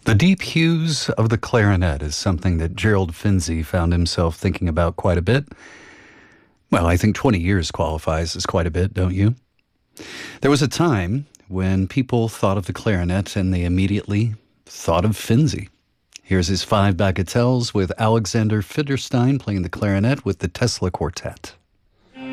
The deep hues of the clarinet is something that Gerald Finzi found himself thinking about quite a bit. Well, I think 20 years qualifies as quite a bit, don't you? There was a time when people thought of the clarinet and they immediately thought of Finzi. Here's his 5 bagatelles with Alexander Fidderstein playing the clarinet with the Tesla Quartet.